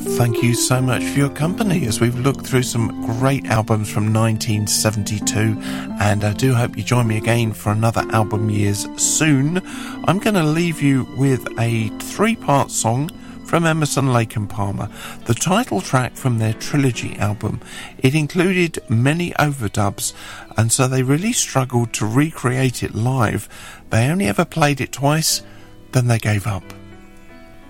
Thank you so much for your company as we've looked through some great albums from 1972, and I do hope you join me again for another album years soon. I'm going to leave you with a 3-part song from Emerson, Lake and Palmer, the title track from their Trilogy album. It included many overdubs, and so they really struggled to recreate it live. They only ever played it twice, then they gave up.